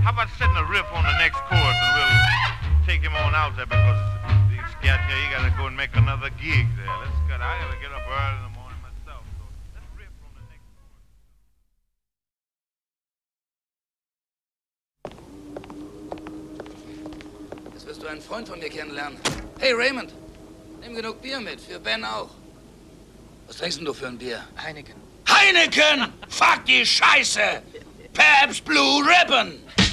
How about setting a riff on the next chorus and we'll take him on out there because he's scared here. He gotta go and make another gig there. I gotta get up early in the morning myself. So let's riff on the next chorus. Jetzt wirst du einen Freund von mir kennenlernen. Hey Raymond, nimm genug Bier mit, für Ben auch. Was trinkst denn du für ein Bier? Heineken. Heineken! Fuck die Scheiße! Pabst Blue Ribbon!